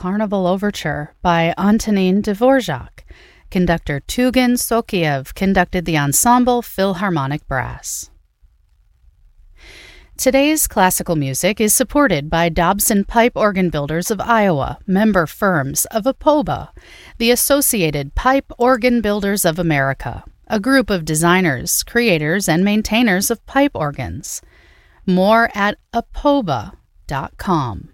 Carnival Overture by Antonin Dvorak. Conductor Tugan Sokiev conducted the Ensemble Philharmonic Brass. Today's classical music is supported by Dobson Pipe Organ Builders of Iowa, member firms of APOBA, the Associated Pipe Organ Builders of America, a group of designers, creators, and maintainers of pipe organs. More at apoba.com.